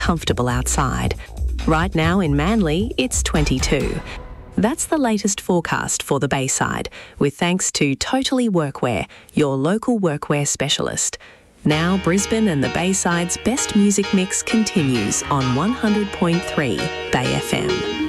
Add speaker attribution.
Speaker 1: comfortable outside. Right now in Manly, it's 22. That's the latest forecast for the Bayside, with thanks to Totally Workwear, your local workwear specialist. Now Brisbane and the Bayside's best music mix continues on 100.3 Bay FM.